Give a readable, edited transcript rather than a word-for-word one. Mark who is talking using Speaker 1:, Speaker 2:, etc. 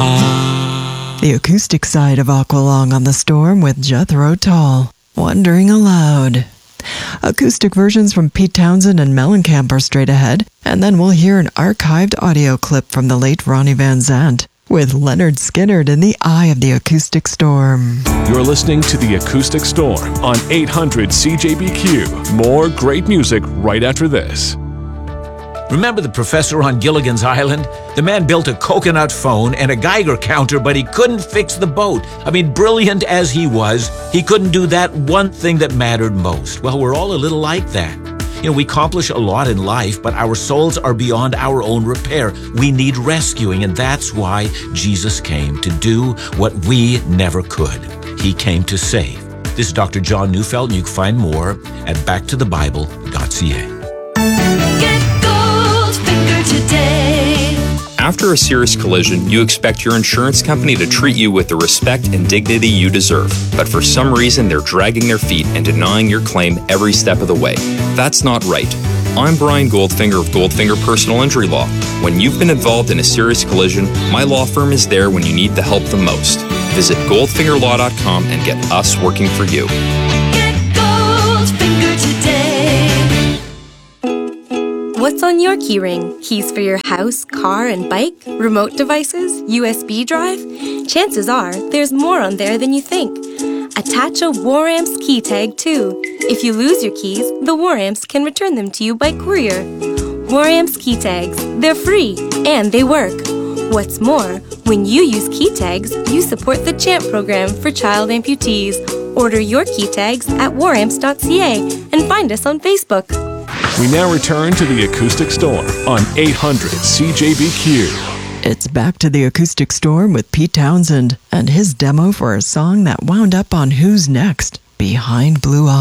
Speaker 1: The acoustic side of Aqualung on the Storm with Jethro Tull, Wondering Aloud. Acoustic versions from Pete Townsend and Mellencamp are straight ahead, and then we'll hear an archived audio clip from the late Ronnie Van Zant with Leonard Skinner in the eye of the acoustic storm.
Speaker 2: You're listening to The Acoustic Storm on 800 CJBQ. More great music right after this.
Speaker 3: Remember the professor on Gilligan's Island? The man built a coconut phone and a Geiger counter, but he couldn't fix the boat. I mean, brilliant as he was, he couldn't do that one thing that mattered most. Well, we're all a little like that. You know, we accomplish a lot in life, but our souls are beyond our own repair. We need rescuing, and that's why Jesus came, to do what we never could. He came to save. This is Dr. John Neufeld, and you can find more at backtothebible.ca.
Speaker 4: Today. After a serious collision, you expect your insurance company to treat you with the respect and dignity you deserve. But for some reason, they're dragging their feet and denying your claim every step of the way. That's not right. I'm Brian Goldfinger of Goldfinger Personal Injury Law. When you've been involved in a serious collision, my law firm is there when you need the help the most. Visit goldfingerlaw.com and get us working for you.
Speaker 5: Get Goldfinger today. What's on your keyring? Keys for your house, car, and bike? Remote devices? USB drive? Chances are there's more on there than you think. Attach a War Amps key tag too. If you lose your keys, the War Amps can return them to you by courier. War Amps key tags. They're free and they work. What's more, when you use key tags, you support the CHAMP program for child amputees. Order your key tags at waramps.ca and find us on Facebook.
Speaker 2: We now return to The Acoustic Storm on 800 CJBQ.
Speaker 1: It's back to The Acoustic Storm with Pete Townsend and his demo for a song that wound up on Who's Next? Behind Blue Eyes.